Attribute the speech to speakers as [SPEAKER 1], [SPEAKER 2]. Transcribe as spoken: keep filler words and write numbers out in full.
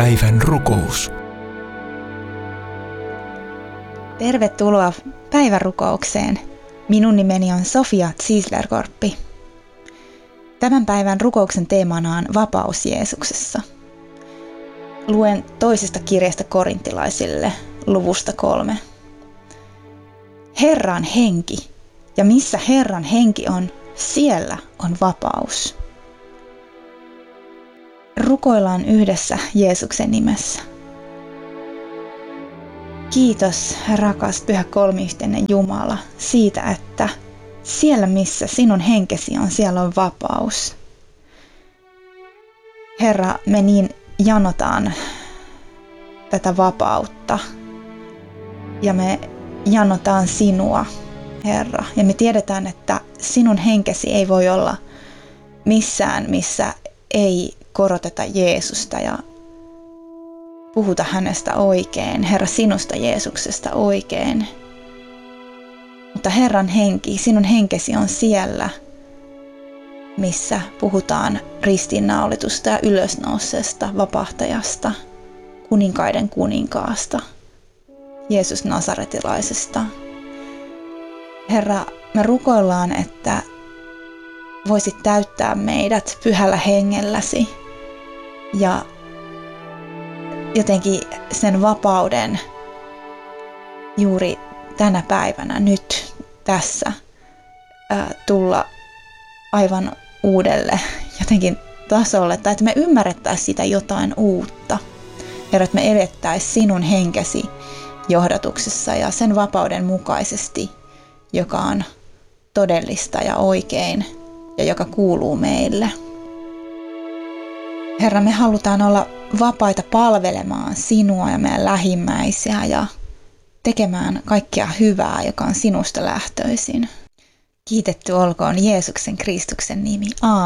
[SPEAKER 1] Päivän rukous.
[SPEAKER 2] Tervetuloa päivärukoukseen. Minun nimeni on Sofia Ziesler-Korppi. Tämän päivän rukouksen teemana on vapaus Jeesuksessa. Luen toisesta kirjasta korintilaisille luvusta kolme. Herran henki, ja missä Herran henki on, siellä on vapaus. Rukoillaan yhdessä Jeesuksen nimessä. Kiitos, rakas Pyhä Kolmiyhteinen Jumala, siitä, että siellä missä sinun henkesi on, siellä on vapaus. Herra, me niin janotaan tätä vapautta ja me janotaan sinua, Herra. Ja me tiedetään, että sinun henkesi ei voi olla missään, missä ei koroteta Jeesusta ja puhuta hänestä oikein, Herra, sinusta Jeesuksesta oikein. Mutta Herran henki, sinun henkesi on siellä, missä puhutaan ristiinnaulitusta ja ylösnouseesta vapahtajasta, kuninkaiden kuninkaasta, Jeesus Nasaretilaisesta. Herra, me rukoillaan, että voisit täyttää meidät pyhällä hengelläsi ja jotenkin sen vapauden juuri tänä päivänä, nyt, tässä, ää, tulla aivan uudelle jotenkin tasolle, tai että me ymmärrettäisiin sitä jotain uutta. Herra, että me elettäisiin sinun henkesi johdatuksessa ja sen vapauden mukaisesti, joka on todellista ja oikein ja joka kuuluu meille. Herra, me halutaan olla vapaita palvelemaan sinua ja meidän lähimmäisiä ja tekemään kaikkea hyvää, joka on sinusta lähtöisin. Kiitetty olkoon Jeesuksen Kristuksen nimi. Aamen.